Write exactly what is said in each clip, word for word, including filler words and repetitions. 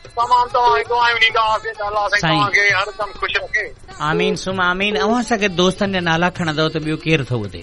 तमाम तव्हां दुआऊं ॾींदा हुआसीं त अलाह साईं तव्हांखे हरदम ख़ुशि रखे। आमीन सुम आमीन। अवां सां गॾु दोस्तनि जा नाला खणंदव त ॿियो केरु थो ॿुधे?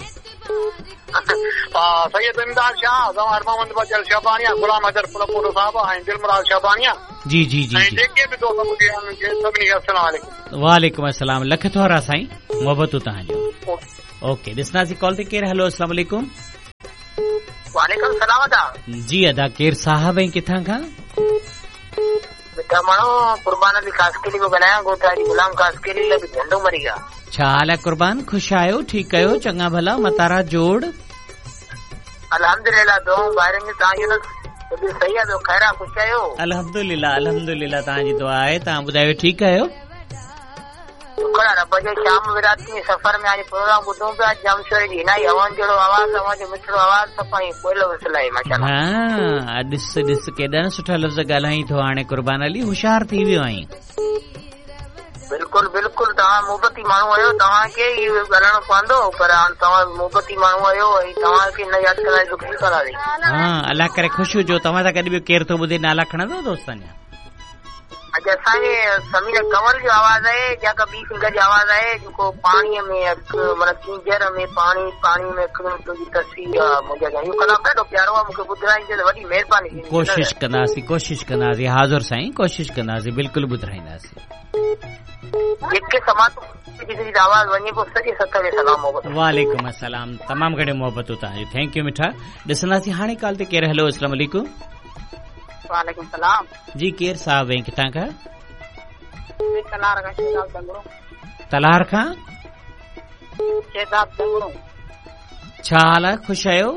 सैयद इमदाद शाह, ज़मार मोहम्मद बचल शहबानिया, गुलाम अजर फुलपुर साहब ऐं दिलमुराद शहबानिया। जी जी जी ऐं जेके बि दोस्त मूंखे सभिनी खे अस्सलाम वालेकुम। वालेकुम अस्सलाम। लख थोरा साईं, मोहबतूं तव्हांजो। ओके ॾिसंदासीं कॉल ते केरु। हलो अस्सलाम वालेकुम। वालेकुम सलाम अदा। जी अदा, केरु साहब ऐं किथां खां? बेटा माण्हू कुर्बान अली कास्केली पियो ॻाल्हायां, गोता जी गुलाम कास्केली लॻी झंडो मरी विया। छा हाल आहे कुर्बान? ख़ुशि आहियो? ठीकु आहियो? चङा भला मतारा जोड़? अल्हम्दुलिल्लाह दुआऊं ॿाहिरि में तव्हां सही आहे? ॿियो ख़ैर आहे? ख़ुशि आहियो? अल्हम्दुलिल्लाह अल्हम्दुलिल्लाह तव्हांजी दुआ आहे। तव्हां ॿुधायो ठीकु आहियो? शुक्र आहे रब जो। शाम विराती सफ़र में हाणे प्रोग्राम ॿुधूं पिया, जामशोर जी हिन हवन जहिड़ो आवाज़, तव्हांजो मिठड़ो आवाज़ सफ़ाई कोयलो वसिलाए माशाअल्लाह। हा ॾिस ॾिस केॾा सुठा लफ़्ज़ ॻाल्हाई थो हाणे कुर्बान अली, होशियार थी वियो आहीं। बिल्कुलु बिल्कुलु, तव्हां मोहबती माण्हू आहियो, तव्हांखे इहो ॻाल्हाइणो पवंदो, पर हाणे तव्हां मोहबती माण्हू आहियो ऐं तव्हांखे न यादि करण जी दुखी कराई। हा अलाह करे ख़ुशि हुजो। तव्हां सां गॾु ॿियो केरु थो ॿुधे? नाला खणंदो दोस्तनि जा? अॼु असांजे समीर कंवर जो आवाज़ आहे, जेका ॿी सिंगर जी आवाज़ आहे, जेको पाणीअ में मतिलबु कींजर में पाणी पाणी में तुंहिंजी तस्वीर मुंहिंजा इहो कंदा ॾाढो प्यारो आहे, मूंखे ॿुधाइजो त वॾी महिरबानी। कोशिशि कंदासीं कोशिशि कंदासीं हाज़ुर साईं, कोशिशि कंदासीं, बिल्कुलु ॿुधाईंदासीं। जेके समाज आवाज़ वञे पोइ सॼे सत खे सलाम मोहबत। वालेकुम अस्सलाम। तमामु घणी मोहबतूं तव्हांजूं, थैंक यू मिठा। ॾिसंदासीं हाणे कॉल ते केरु। हलो अस्सलाम वालेकुम। वालेकुम सलाम। जी केरु साहब ऐं किथां खां? तलार खां शेदाब दंगड़ो। तलार खां शेदाब दंगड़ो। छा हाल आहे? ख़ुशि आहियो?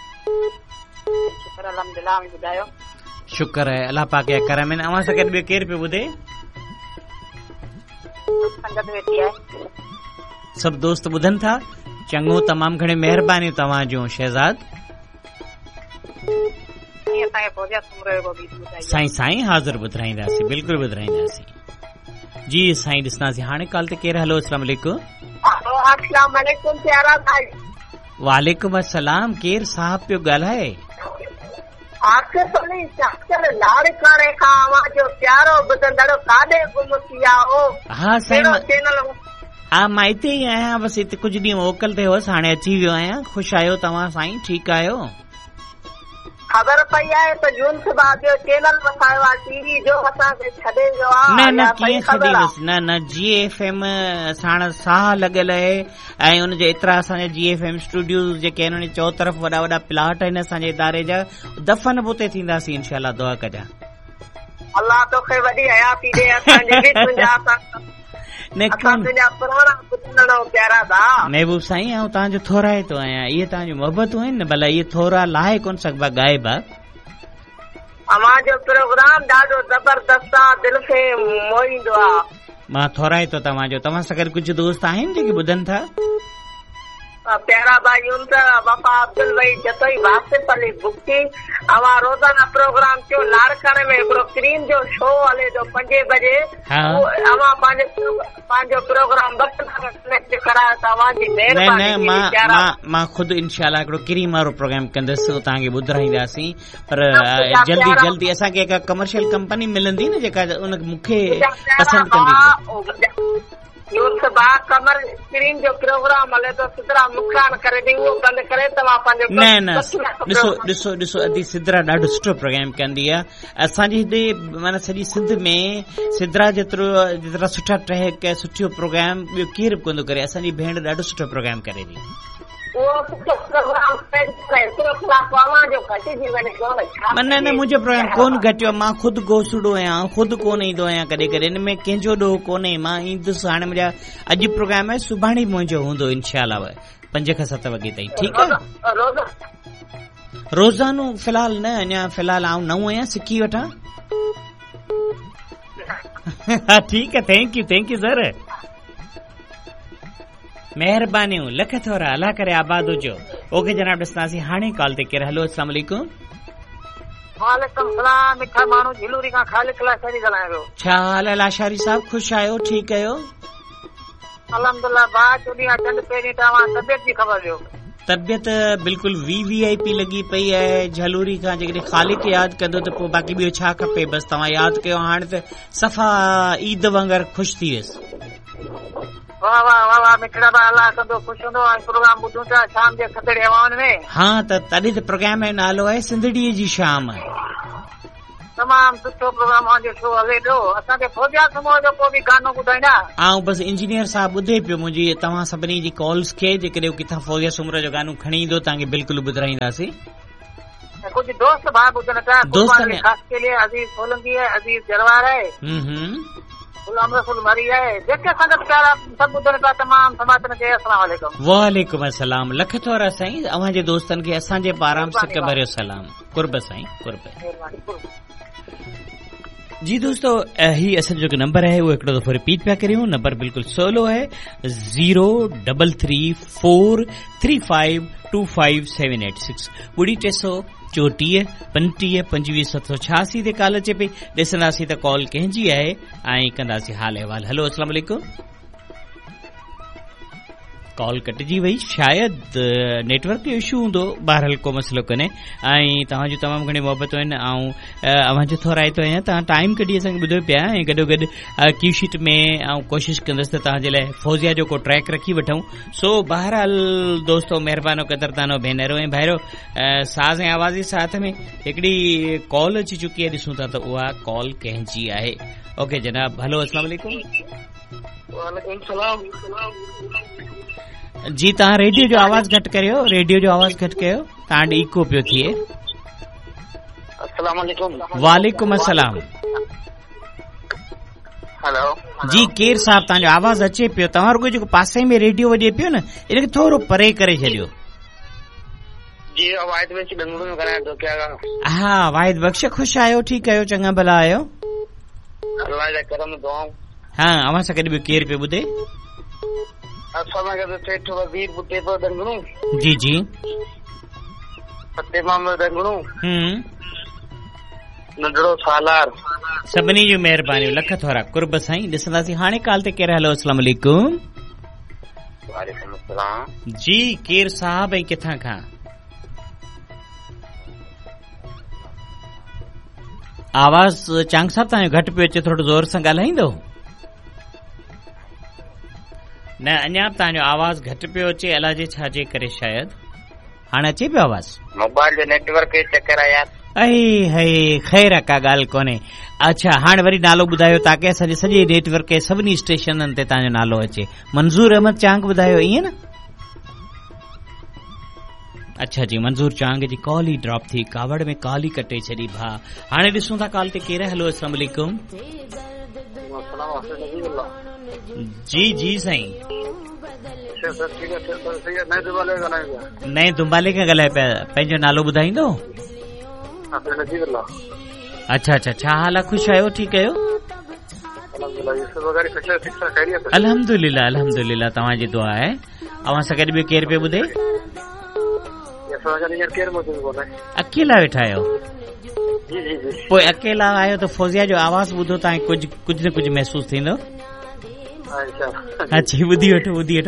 शुक्र अल्हम्दुलिल्लाह। ॿुधायो? शुक्र आहे अलाह पाक जा करम आहिनि। अवां सां गॾु ॿियो केरु पियो ॿुधे? संगत वेठी आहे। सभु दोस्त ॿुधनि था? चङो, तमामु घणी महिरबानी तव्हां जूं शहज़ाद। साईं साईं हाज़िर ॿुधाईंदासीं, बिल्कुलु ॿुधाईंदासीं। जी साईं ॾिसंदासीं हाणे कॉल ते केरु। हलो अस्सलाम वालेकुम। अस्सलाम वालेकुम प्यारा भाई। वालेकुम अस्सलाम। केरु साहब पियो ॻाल्हाए? आपके सोनी चाचर लाड़ करे का आवाज़ प्यारो ॿुधंदड़ो काॾे गुम थी विया हो? हा साईं हा मां हिते ई आहियां, बसि हिते कुझु ॾींहं मोकल ते हुअसि, हाणे अची वियो आहियां। ख़ुशि आहियो तव्हां साईं? ठीकु आहियो? ख़बर पई आहे त जून सुभाउ जो चैनल वसायो आहे टीवी जो, असांखे छॾे वियो आहे। न न कीअं छॾे वियुसि? न न जी एफ एम साण साह लॻियल आहे ऐं उनजे एतिरा असांजा जी एफ एम स्टूडियोज़ जेके आहिनि उन चौ तरफ़ वॾा वॾा प्लाट आहिनि असांजे इदारे जा, दफ़न बि उते थींदासीं इनशाअल्लाह। दुआ कजां अल्लाह तोखे वॾी हयाती ॾे। असांजे बि तुंहिंजा महबूब साईं आऊं तव्हांजो थोराए थो आहियां, इहे तव्हांजूं मोहबतूं आहिनि न, भला इहे थोरा लाहे कोन सघिबा गाइबा। अवांजो प्रोग्राम ॾाढो ज़बरदस्त आहे, दिलि खे मोहींदो आहे। मां थोराए थो तव्हांजो। तव्हां सां गॾु कुझु दोस्त आहिनि जेके ॿुधनि था? प्यारा भाई उनका वफा अब्दुल भाई जतोई वासिफ अली बुक्की। अवां रोज़ाना प्रोग्राम थियो लाड़काणे में हिकिड़ो क्रीम जो शो हले थो पंजे बजे। अवां पंहिंजो पंहिंजो प्रोग्राम वक़्त कनेक्ट करायो त अवांजी महिरबानी। न न मां मां ख़ुदि इनशाअल्लाह हिकिड़ो क्रीम वारो प्रोग्राम कंदसि, तव्हांखे ॿुधाईंदासीं। पर जल्दी जल्दी असांखे हिकु कमर्शियल कंपनी मिलंदी न जेका उन मूंखे पसंदि कंदी। कमर स्क्रीन जो प्रोग्राम हले तो सिदरा नुक़सान करे दी वो बंद करे तव्हां पंहिंजो। न न ॾिसो ॾिसो ॾिसो अदी सिदरा ॾाढो सुठो प्रोग्राम कंदी आहे। असांजे हिते माना सॼी सिंध में सिदरा जेतिरो जेतिरा सुठा ट्रैक सुठो प्रोग्राम ॿियो केरु बि कोन थो करे। असांजी भेण ॾाढो सुठो प्रोग्राम करे थी। न न मुंहिंजो प्रोग्राम कोन घटियो, मां ख़ुदि घोसड़ो आहियां, ख़ुदि कोन ईंदो आहियां कॾहिं कॾहिं। हिन में कंहिंजो ॾोह कोन्हे, मां ईंदुसि। हाणे मुंहिंजा अॼु प्रोग्राम आहे, सुभाणे मुंहिंजो हूंदो इनशाअल्लाह पंज खां सत वॻे ताईं। ठीकु आहे? रोज़ानो फ़िलहाल न, अञा फ़िलहाल आउं नओं आहियां, सिखी वठां। हा ठीकु आहे, thank U thank U sir, महिरबानियूं लख थोरा, अल्लाह करे आबाद हुजो। ओके जनाब ॾिसंदासीं हाणे कॉल ते केरु। हलो अस्सलाम वालेकुम। वालेकुम सलाम। मिठा माण्हू झिलूरी खां ख़ालिद लाशारी ॻाल्हायां पियो। छा हाल आहे लाशारी साहब? ख़ुशि आहियो? ठीकु आहियो? अल्हम्दुलिल्लाह। बात चोॾहीं चंड पहिरीं तव्हां तबियत जी ख़बर ॾियो। तबियत बिल्कुल वी वी आई पी लगी पई है झलूरी खां जेकॾहिं ख़ालिक यादि कंदो त पोइ बाक़ी ॿियो छा खपे बसि तव्हां यादि कयो हाणे त सफ़ा ईद वांगुरु ख़ुशि थी वियसि वाह वाह वाह वाह मिठड़ा बा अल्लाह कंदो ख़ुशि हूंदो प्रोग्राम ॿुधूं था शाम जे खतड़े हवाउनि में हा त तॾहिं त प्रोग्राम जो नालो आहे सिंधड़ीअ जी शाम तमामु सुठो प्रोग्राम जो शो हले पियो असांखे फौजिया समूह जो को बि गानो ॿुधाईंदा ऐं बसि इंजीनियर साहब ॿुधे पियो मुंहिंजी तव्हां सभिनी जी कॉल्स खे जेकॾहिं किथां फौजिया समूह जो गानो खणी ईंदो तव्हांखे बिल्कुलु ॿुधाईंदासीं कुछ दोस्त भाई ॿुधनि था दोस्तनि ख़ास के लिए अजीज सोलंकी है अजीज जरवार है गुलाम रसूल मरी है जेके संगतकार सभु ॿुधनि था तमामु समातन खे अस्सलाम वालेकुम वालेकुम अस्सलाम लख थोरा साईं अव्हांजे दोस्तनि खे असांजे पारां सिक भरियो सलाम कुर्ब साईं कुर्ब जी दोस्तों ही असल जो नंबर है वो एक दफ़ो रिपीट पिया करियूं नंबर बिल्कुल सोलो है zero double three four three five two five seven eight six ॿुड़ी टे सौ चोटीह पंटीह पंजवीह सत सौ छियासी ते कॉल अचे पई ॾिसंदासीं त कॉल कंहिंजी आहे ऐं कंदासीं हाल अहिवाल हेलो अस्सलाम वालेकुम कॉल कटिजी वई शायदि नेटवर्क जो इशू हूंदो बहरहाल को मसइलो कोन्हे ऐं तव्हांजूं तमामु घणी मोहबतूं आहिनि ऐं अव्हांजो थोराइतो आहियां तव्हां टाइम कढी असांखे ॿुधो पिया ऐं गॾोगॾु क्यू शीट में ऐं कोशिशि कंदुसि त तव्हांजे लाइ फौजिया जो को ट्रैक रखी वठूं सो बहरहाल दोस्तो महिरबानो क़दरदानो भेनरो ऐं भाइरो साज़ ऐं आवाज़ी साथ में हिकिड़ी कॉल अची चुकी आहे ॾिसूं था त उहा कॉल कंहिंजी आहे ओके जनाब हलो अस्सलाम वालेकुम वालेकुम सलाम जी तव्हां रेडियो जो आवाज़ घटि करियो रेडियो जो आवाज़ घटि कयो तव्हां ॾे इको पियो थिए अस्सलाम वालेकुम वालेकुम अस्सलाम हेलो जी केर साहब तव्हांजो आवाज़ अचे पियो तव्हां रुगो जेको पासे में रेडियो वॼे पियो न इनखे थोरो परे करे छॾियो जी वाहिद बख्श बंगलुरु में ॻाल्हायां थो क्या हा वाहिद बख्श ख़ुशि आहियो ठीकु आहियो चङा भला आहियो अल्लाह जा करम दुआऊं हा अव्हां सां गॾु ॿियो केरु पियो ॿुधे जी जी नंढड़ो सालार सभिनी जूं महिरबानियूं लख थोरा कुर्ब साईं ॾिसंदासीं हाणे कॉल ते केरु हलो अस्सलाम वालेकुम वालेकुम अस्सलाम जी केरु साहब ऐं किथां खां आवाज़ चांग साहब तव्हांजो घटि पियो अचे थोरो ज़ोर सां ॻाल्हाईंदो न अञा तव्हांजो आवाज़ घटि पियो अचे अलाह जे छाजे करे शायदि हाणे अचे पियो आवाज़ मोबाइल जो नेटवर्क चक्कर आहे यार अई हई ख़ैर का ॻाल्हि कोन्हे अच्छा हाणे वरी नालो ॿुधायो ताकी असांजे सॼे नेटवर्क के सभिनी स्टेशननि ते तव्हांजो नालो अचे मंज़ूर अहमद चांग ॿुधायो ईअं न अच्छा जी मंज़ूर चांग जी कॉल ई ड्रॉप थी कावड़ में कॉल ई कटे छॾी भा हाणे ॾिसूं था कॉल ते केरु हलो अस्सलाम वालेकुम जी जी साईं नए दुम्बाले खां ॻाल्हाए पिया पंहिंजो नालो ॿुधाईंदो अच्छा अच्छा छा हाल आहे ख़ुशि आहियो ठीकु आहियो अल्हम्दुलिल्लाह अल्हम्दुलिल्लाह तव्हांजी दुआ आहे अव्हां सां गॾु ॿियो केरु पियो ॿुधे अकेला वेठा आहियो पोइ अकेला आहियो त फौजिया जो आवाज़ ॿुधो तव्हांखे कुझु कुझु न कुझु महसूसु थींदो अच्छा ॿुधी वठो ॿुधी वठो